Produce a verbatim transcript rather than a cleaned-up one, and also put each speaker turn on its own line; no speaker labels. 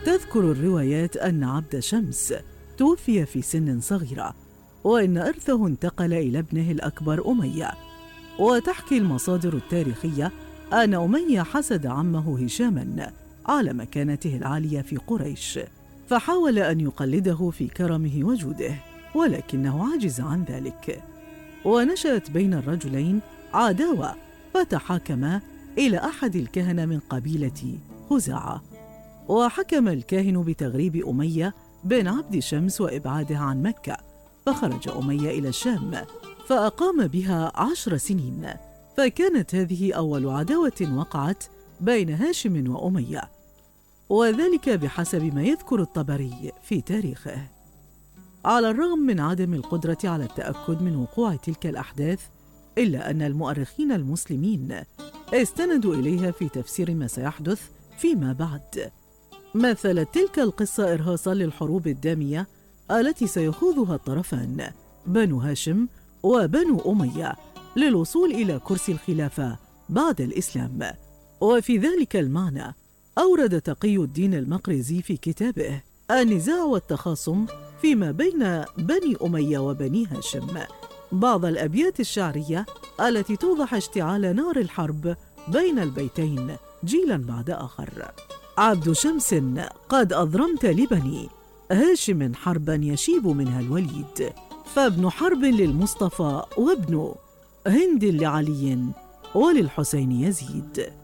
وتذكر الروايات أن عبد شمس توفي في سن صغيرة، وإن إرثه انتقل إلى ابنه الأكبر أمية. وتحكي المصادر التاريخية أن أمية حسد عمه هشاماً على مكانته العالية في قريش، فحاول أن يقلده في كرمه وجوده، ولكنه عجز عن ذلك. ونشأت بين الرجلين عداوة، فتحاكما إلى أحد الكهنة من قبيلة خزاعة، وحكم الكاهن بتغريب أمية بن عبد شمس وإبعاده عن مكة، فخرج أمية إلى الشام فأقام بها عشر سنين. فكانت هذه أول عداوة وقعت بين هاشم وأمية، وذلك بحسب ما يذكر الطبري في تاريخه. على الرغم من عدم القدرة على التأكد من وقوع تلك الأحداث، إلا أن المؤرخين المسلمين استندوا إليها في تفسير ما سيحدث فيما بعد. مثلت تلك القصة إرهاصاً للحروب الدامية التي سيخوضها الطرفان بنو هاشم وبنو أمية للوصول إلى كرسي الخلافة بعد الإسلام. وفي ذلك المعنى أورد تقي الدين المقريزي في كتابه النزاع والتخاصم فيما بين بني أمية وبني هاشم بعض الأبيات الشعرية التي توضح اشتعال نار الحرب بين البيتين جيلاً بعد آخر. عبد شمس قد أضرمت لبني هاشم حرباً يشيب منها الوليد، فابن حرب للمصطفى وابن هند لعلي وللحسين يزيد.